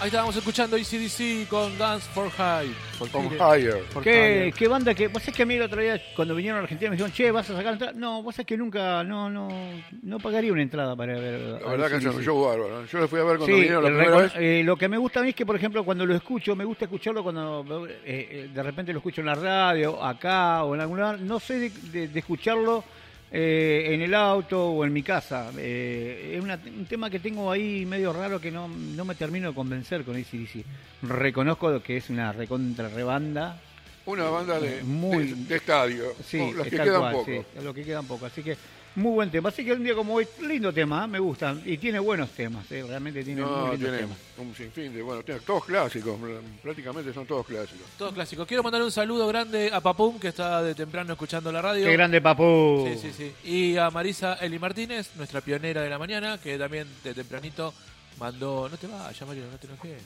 Ahí estábamos escuchando AC/DC con Dance for High. Con Higher. ¿Qué banda que... Vos sabés que a mí el otro día, cuando vinieron a Argentina, me dijeron, che, ¿vas a sacar entrada? No, vos sabés que nunca, no pagaría una entrada para ver. La verdad que es un show bárbaro. Yo lo fui a ver cuando Sí, vinieron la primera vez. lo que me gusta a mí es que, por ejemplo, cuando lo escucho, me gusta escucharlo cuando de repente lo escucho en la radio, acá o en algún lugar. No soy de escucharlo en el auto o en mi casa. Es un tema que tengo ahí medio raro que no me termino de convencer con AC/DC. Reconozco que es una recontra rebanda. Una banda de estadio. Sí, los que quedan poco. Sí, los que quedan poco. Así que muy buen tema. Así que un día como hoy, lindo tema, me gusta. Y tiene buenos temas, realmente tiene muy lindos temas. Un sinfín de, bueno, tiene todos clásicos, prácticamente son todos clásicos. Todos clásicos. Quiero mandar un saludo grande a Papum, que está de temprano escuchando la radio. ¡Qué grande, Papu! Sí. Y a Marisa Eli Martínez, nuestra pionera de la mañana, que también de tempranito mandó... No te vayas, Mario, no te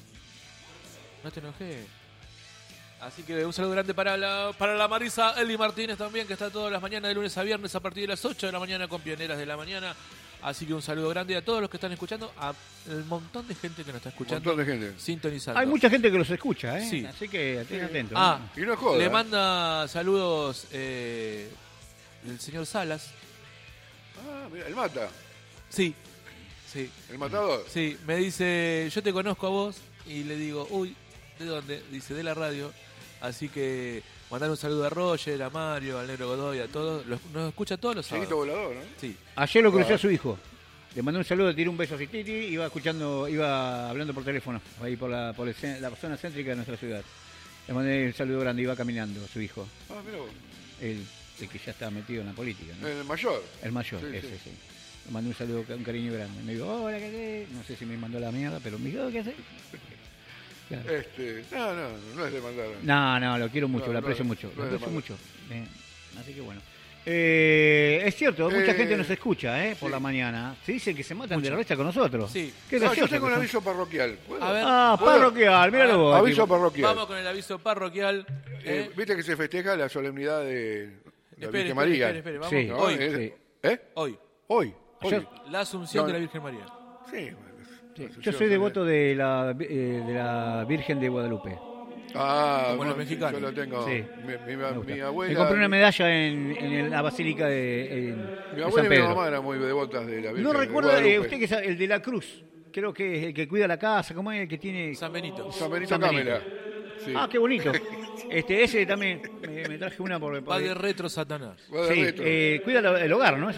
enojes. Así que un saludo grande para la Marisa Eli Martínez también, que está todas las mañanas de lunes a viernes a partir de las 8 de la mañana con Pioneras de la Mañana. Así que un saludo grande a todos los que están escuchando, a el montón de gente que nos está escuchando. Un montón de gente. Sintonizando. Hay mucha gente que los escucha, ¿eh? Sí. Así que estén atentos. Y no joda. Le manda saludos el señor Salas. Mira, el Mata. Sí. El matador. Sí, me dice, yo te conozco a vos, y le digo, uy, ¿de dónde? Dice, de la radio. Así que mandar un saludo a Roger, a Mario, al Negro Godoy, a todos. Nos escucha todos los sábados. Chiquito volador, ¿no? Sí. Ayer lo crucé a su hijo. Le mandé un saludo, le tiré un beso así, iba hablando por teléfono, ahí por la zona céntrica de nuestra ciudad. Le mandé un saludo grande, iba caminando a su hijo. Mira vos. El que ya está metido en la política, ¿no? El mayor. El mayor, sí, ese, sí. Le mandé un saludo, un cariño grande. Me dijo, hola, ¿qué haces? No sé si me mandó la mierda, pero me dijo, ¿qué haces? Claro. No es de mandar. No, lo quiero mucho, lo aprecio mucho. No Lo es aprecio de mucho. Así que bueno. Es cierto, mucha gente nos escucha por la mañana. Se dicen que se matan de la risa con nosotros. Sí. Qué Yo gracioso. tengo un aviso parroquial. ¿Puedo? A ver. Parroquial, míralo vos. Aviso parroquial. Vamos con el aviso parroquial. Viste que se festeja la solemnidad de la Espere, Virgen María. Vamos. Sí. ¿No? Hoy. Hoy. La Asunción de la Virgen María. Sí. Yo soy devoto de la Virgen de Guadalupe. Como los mexicanos. Yo lo tengo. Sí. Mi abuela. Me compré una medalla en la Basílica de Mi San abuela y mi Pedro. mamá eran muy devotas de la Virgen. No de recuerdo Guadalupe. usted que es el de la Cruz. Creo que es el que cuida la casa. ¿Cómo es el que tiene? San Benito. San Benito Cámara. Sí. Qué bonito. Ese también me traje una por Va de retro Satanás. Va de sí, retro. cuida el hogar, ¿no?